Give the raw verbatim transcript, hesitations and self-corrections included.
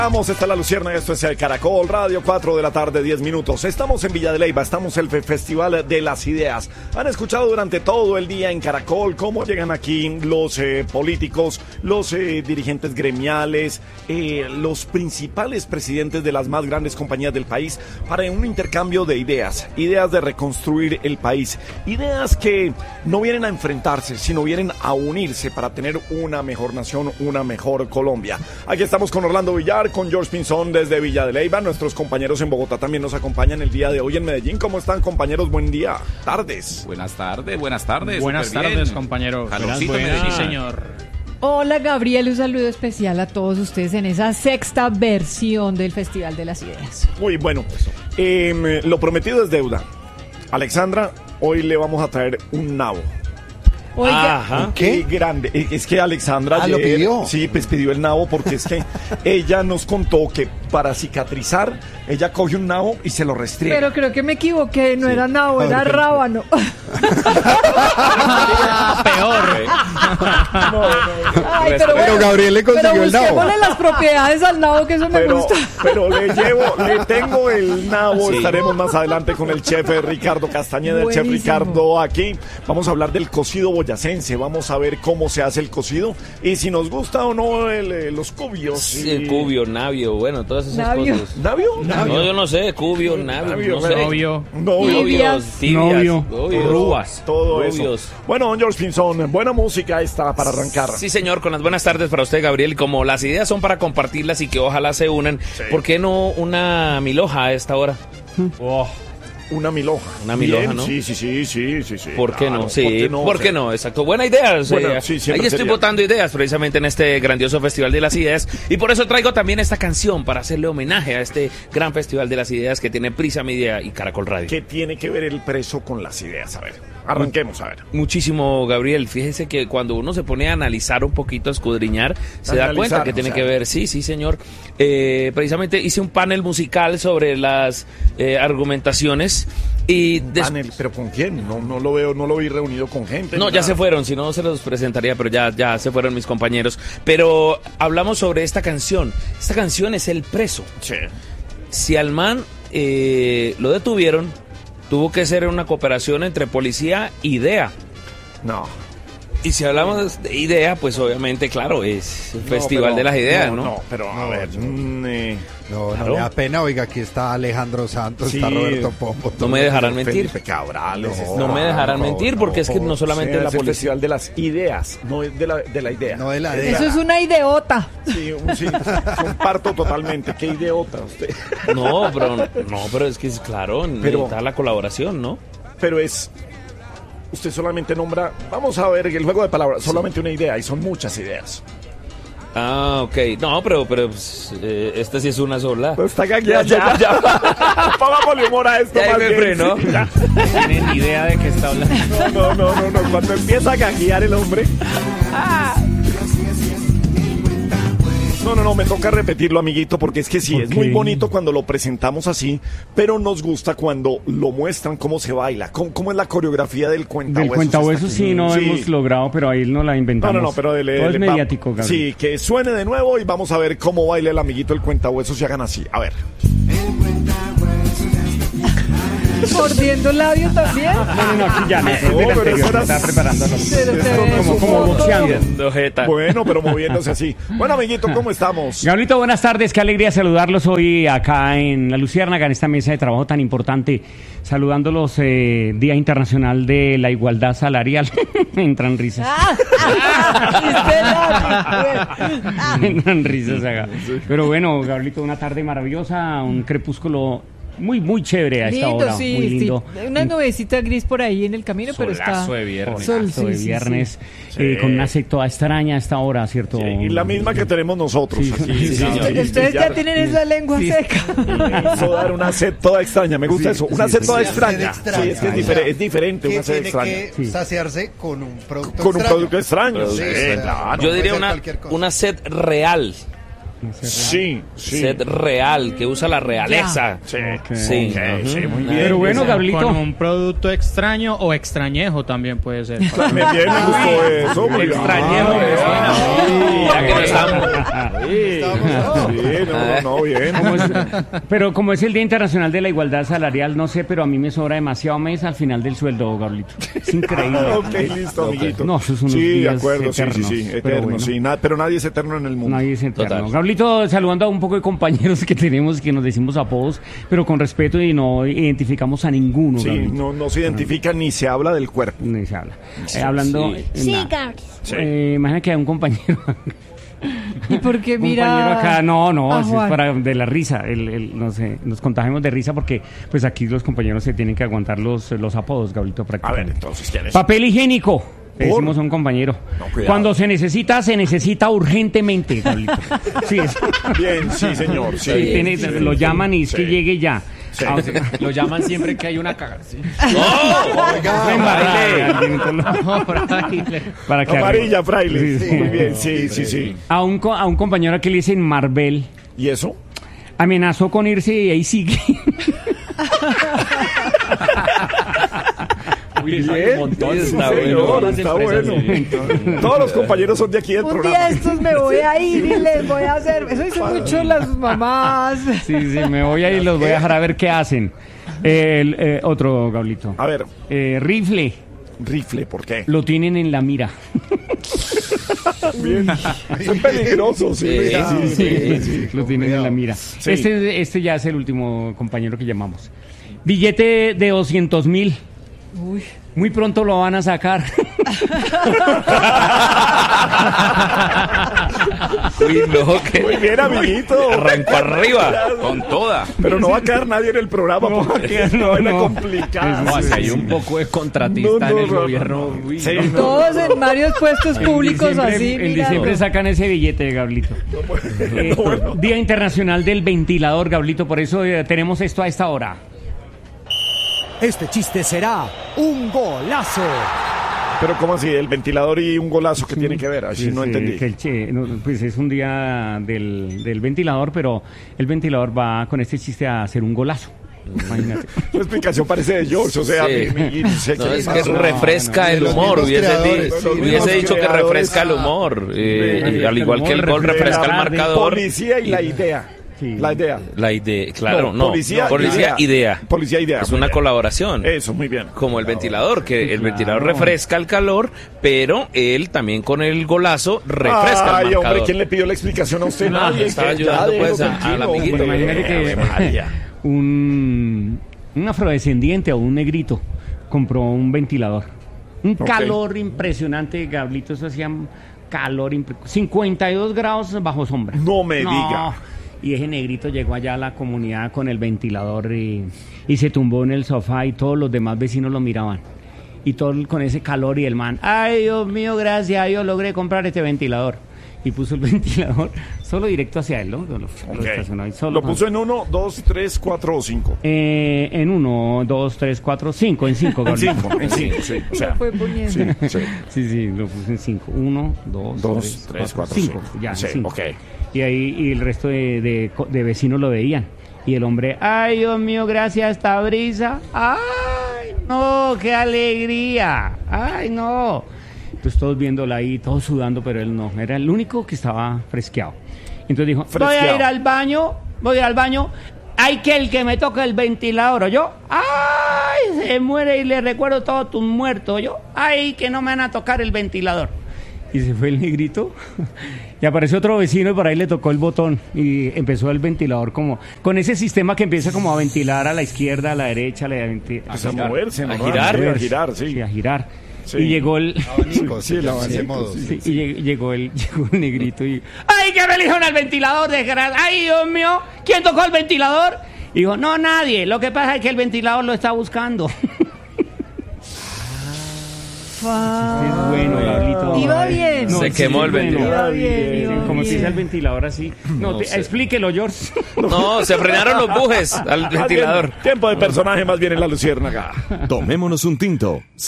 Vamos, está la Lucierna, esto es el Caracol Radio, cuatro de la tarde, diez minutos. Estamos en Villa de Leyva, estamos en el Festival de las Ideas. Han escuchado durante todo el día en Caracol cómo llegan aquí los eh, políticos, los eh, dirigentes gremiales, eh, los principales presidentes de las más grandes compañías del país para un intercambio de ideas, ideas de reconstruir el país, ideas que no vienen a enfrentarse, sino vienen a unirse para tener una mejor nación, una mejor Colombia. Aquí estamos con Orlando Villar, con George Pinzón desde Villa de Leyva. Nuestros compañeros en Bogotá también nos acompañan el día de hoy en Medellín. ¿Cómo están, compañeros? Buen día. Tardes. Buenas tardes, buenas tardes. Buenas tardes, bien. compañeros. Calorcito en Medellín, señor. Hola, Gabriel, un saludo especial a todos ustedes en esa sexta versión del Festival de las Ideas. Muy bueno. Eh, lo prometido es deuda. Alexandra, hoy le vamos a traer un nabo. Oiga, Ajá. Qué grande. Es que Alexandra ah, ayer, ¿lo pidió? Sí, pues pidió el nabo porque es que ella nos contó que para cicatrizar ella coge un nabo y se lo restriega. pero creo que me equivoqué, no Sí. era nabo, era rábano. Peor. No, no, no. Ay, pero, Pero bueno, Gabriel le consiguió pero el nabo. busquémosle las propiedades al nabo, que eso me Pero, gusta. pero le llevo, le tengo el nabo. Sí. Estaremos más adelante con el chef Ricardo Castañeda, el chef Buenísimo. Ricardo aquí. Vamos a hablar del cocido boyacense. Vamos a ver cómo se hace el cocido y si nos gusta o no el, eh, los cubios. Sí, y- el cubio, navio, bueno, todas esas Navio. cosas. ¿Navio? No, yo no sé, cubio, navio, Navio, no sé. Novio. Novio. Novios, tibias, Novio. novios. Rúas. Todo Novios. eso. Bueno, don George Pinzón, buena música esta para arrancar. Sí, señor, con las buenas tardes para usted, Gabriel. Como las ideas son para compartirlas y que ojalá se unan, Sí. ¿por qué no una milhoja a esta hora? Oh. Una milhoja. Una milhoja, Bien, ¿no? Sí, sí, sí, sí, sí, sí. ¿Por qué claro, no? Sí, ¿por qué no? ¿por O qué sea, no? Exacto. Buena idea. o sea, Bueno, sí, siempre ahí estoy sería. botando ideas precisamente en este grandioso Festival de las Ideas. Y por eso traigo también esta canción para hacerle homenaje a este gran Festival de las Ideas que tiene Prisa Media y Caracol Radio. ¿Qué tiene que ver el preso con las ideas? A ver, arranquemos a ver. Muchísimo, Gabriel. Fíjese que cuando uno se pone a analizar un poquito, a escudriñar, se da Analizar, cuenta que o tiene sea. que ver. Sí, sí, señor. Eh, precisamente hice un panel musical sobre las eh, argumentaciones y des- Panel, ¿pero con quién? No, no lo veo, no lo vi reunido con gente. No, ni ya nada. se fueron, si no se los presentaría, pero ya, ya se fueron mis compañeros. Pero hablamos sobre esta canción. Esta canción es El Preso. Sí. Si al man eh, lo detuvieron, tuvo que ser una cooperación entre policía y D E A. No. Y si hablamos de idea, pues obviamente, claro, es el No, Festival pero- de las Ideas, ¿no? No, pero a No, ver. no. mm, eh, No, Claro. no me da pena, oiga, aquí está Alejandro Santos, Sí. está Roberto Pombo. No me dejarán mentir. Felipe Cabral. No me dejarán mentir porque es que no solamente Sí, la es el policía. Festival de las Ideas, no es de la, de la idea. No de la Es idea. Eso es una ideota. Sí, un- sí, comparto totalmente. Qué idiota usted. No, pero no, pero es que es claro, Pero- necesita la colaboración, ¿no? Pero es. Usted solamente nombra. Vamos a ver el juego de palabras. Solamente una idea y son muchas ideas. Ah, ok. No, pero, pero pues, eh, esta sí es una sola. Pues está gagueando. Ya, ya, ya. Pongámosle humor a esto. Ya ahí más me bien, frenó. sí, ya. No tienen ni idea de qué está hablando. No, no, no, no, no. Cuando empieza a gaguear el hombre. No, no, no, me toca repetirlo, amiguito, porque es que sí, ¿Por es qué? muy bonito cuando lo presentamos así, pero nos gusta cuando lo muestran cómo se baila, cómo, cómo es la coreografía del cuentahuesos. Del cuentahuesos Está sí aquí. no hemos logrado, pero ahí no la No, inventamos. no, no, pero dele, Todo es dele, va- mediático, Gabriel. Sí, que suene de nuevo y vamos a ver cómo baila el amiguito el cuentahuesos y hagan así. A ver. Mordiendo labio también. No, no, no, aquí ya no. es del pero anterior, eso era- está preparándolo. Pero te ves Como, un como poco- boxeando. Viendo jeta. Bueno, pero moviéndose así. Bueno, amiguito, ¿cómo estamos? Gabrielito, buenas tardes, qué alegría saludarlos hoy acá en La Luciérnaga, en esta mesa de trabajo tan importante, saludándolos eh, Día Internacional de la Igualdad Salarial. Entran risas. Ah, ah, ah, Entran risas acá. Pero bueno, Gabrielito, una tarde maravillosa, un crepúsculo muy, muy chévere a esta lindo, hora, sí, muy lindo. sí. Una nubecita gris por ahí en el camino, pero está... Solazo de viernes. Sol, Solazo de sí, sí, viernes, sí. eh, Sí. con una sed toda extraña a esta hora, ¿cierto? Y la misma que tenemos nosotros Sí, aquí. sí, sí, señor. sí, Ustedes sí, ya tienen esa lengua Sí. seca. Hizo dar una sed toda extraña, me gusta eso, una sí, sed sí. toda Una sed extraña. extraña. Sí, es que es, O difere- sea, es diferente, que una sed tiene extraña. que Sí. saciarse con un producto Con un extraño. producto extraño. Producto Sí, extraño. claro. Yo puede diría ser una, cualquier cosa. una sed real. Sí, sí. Sed real, que usa la realeza. Sí, Ok. Sí. ok, sí, muy bien. Pero bueno, Gablito. Con un producto extraño o extrañejo también puede ser. Me bien, me gustó eso. muy bien. Extrañejo, Ah, me suena. sí, Ya que no estamos. Sí, no, no, no, bien. Como es- pero como es el Día Internacional de la Igualdad Salarial, no sé, pero a mí me sobra demasiado mes al final del sueldo, Gablito. Es increíble. Ah, ok, listo, amiguito. No, esos son unos Sí, de días acuerdo, sí, eternos, sí, sí, pero eterno, bueno. sí. na- pero nadie es eterno en el mundo. Nadie es eterno. Total. Gablito, saludando a un poco de compañeros que tenemos que nos decimos apodos, pero con respeto y no identificamos a ninguno. Sí, Gablito. no, no se identifica ni se habla del cuerpo. Ni se habla. Eh, hablando. sí. en Sí, la- Gabriel. Sí. eh, imagina que hay un compañero. ¿Y por qué Un mira compañero acá, no, no, a eso es Juan? para de la risa, el, el- no sé, nos contagiamos de risa porque pues aquí los compañeros se tienen que aguantar los, los apodos, Gablito, A ver, prácticamente. entonces, ¿quién es? Papel higiénico, le ¿Por? decimos a un compañero. No, cuidado. Cuando se necesita, se necesita urgentemente, Gablito. Sí, es- Bien, sí, señor. Sí, sí, tiene- sí, lo sí, llaman y es que sí. llegue ya. Sí. Ah, o sea, Lo llaman siempre que hay una cagada. ¿Sí? fue embarrada, alguien, entonces, No, fraile. para que Amarilla, fraile. Sí, sí. Muy bien, sí, sí, sí. A un, co- a un compañero que le dicen Marvel, ¿Y eso? amenazó con irse y ahí sigue. Uy, eso hay un montón. Sí, está Sí, bueno. señor, Las está empresas, bueno. sí. Todos los compañeros son de aquí del Un programa. día estos me voy a ir y les voy a hacer. Eso dicen mucho las mamás. Sí, sí, me voy a ir y los voy a dejar a ver qué hacen. El, eh, otro, Gablito. A ver, Eh, rifle, rifle, ¿por qué? lo tienen en la mira. Bien. Son peligrosos, sí. Sí, sí, sí, sí. Lo tienen en la mira. Sí. Este, este ya es el último compañero que llamamos. Billete de doscientos mil. Uy. Muy pronto lo van a sacar. Uy, no, que Muy bien, amiguito. arrancó arriba. Con toda. Pero no va a quedar nadie en el programa No, porque que es no, una no. complicada. No, Sí, si hay sí. un poco de contratista No, no, en el no, no, gobierno. no. Uy, Sí, no. no. Todos en varios puestos públicos en diciembre, así. en mira. diciembre sacan ese billete de Gablito. Eh, bueno. Día Internacional del Ventilador, Gablito. Por eso eh, tenemos esto a esta hora. Este chiste será un golazo. Pero ¿cómo así? El ventilador y un golazo que tiene que ver. Así Sí, no sí, entendí. que el che- no, pues es un día del, del ventilador, pero el ventilador va con este chiste a hacer un golazo. Imagínate. Su explicación parece de George, o sea, Sí. mi- mi- sé No, que es le que pasa. refresca no, el de los humor. mismos Hubiese, creadores, di- sí, los hubiese mismos dicho que creadores. refresca el humor. Eh, Sí, al igual que el gol refresca el refresca la marcador. Policía y la idea. Sí. La idea. La idea, claro, no. Policía, Policía, idea. Policía, idea. Es muy una bien. colaboración. Eso, muy bien. Como el ventilador, que el claro. ventilador refresca el calor, pero él también con el golazo refresca Ay, el marcador. hombre, ¿quién le pidió la explicación a usted? No, Nadie. estaba que- ayudando, ya, pues, déjelo a- tranquilo, al amiguito. hombre. Imagínate que Ave María. un, un afrodescendiente o un negrito compró un ventilador. Un Ok. calor impresionante, Gablito. Eso hacía un calor impre- cincuenta y dos grados bajo sombra. No me diga. Y ese negrito llegó allá a la comunidad con el ventilador y, y se tumbó en el sofá y todos los demás vecinos lo miraban. Y todo el- con ese calor y el man, ay Dios mío, gracias a Dios logré comprar este ventilador. Y puso el ventilador solo directo hacia él, ¿no? Lo, lo Ok. estacionó ahí solo. Lo puso en uno, dos, tres, cuatro o cinco. Eh, en uno, dos, tres, cuatro, cinco, en cinco. En Gabriel. cinco, en cinco, sí. O sea, Lo fue poniendo. sí, sí. Sí, sí, lo puse en cinco. Uno, dos, Dos, tres, cuatro, cinco. cinco. Ya, Sí, cinco. ok. Y ahí y el resto de, de co- de vecinos lo veían. Y el hombre, ay Dios mío, gracias a esta brisa. Ay, no, qué alegría. Ay, no. Entonces todos viéndola ahí, todos sudando, pero él no. Era el único que estaba fresqueado. Entonces dijo, voy a Fresqueado. ir al baño, voy a ir al baño. Hay que el que me toque el ventilador, yo. Ay, se muere y le recuerdo todos tus muertos, yo. Ay, que no me van a tocar el ventilador. Y se fue el negrito. Y apareció otro vecino y por ahí le tocó el botón. Y empezó el ventilador como... Con ese sistema que empieza como a ventilar a la izquierda, a la derecha, a la venti- Pues a moverse, ¿no? A girar. A girar, sí. Sí, a girar. Sí. Y llegó el... Abanico, Sí, sí, el la abanico, modo. Sí, y lleg- llegó el, llegó el negrito y... ¡Ay, que me eligieron al ventilador, desgraciado! ¡Ay, Dios mío! ¿Quién tocó el ventilador? Y dijo, no, nadie. Lo que pasa es que el ventilador lo está buscando. Ah, Es bueno, Gablito. Iba bien. Se sí, quemó el bueno. ventilador. Iba bien, Sí, iba como si bien. es el ventilador así. No, No te- sé. explíquelo, George. No, se frenaron los bujes al Más bien, ventilador. tiempo de personaje más bien en la luciérnaga. Tomémonos un tinto.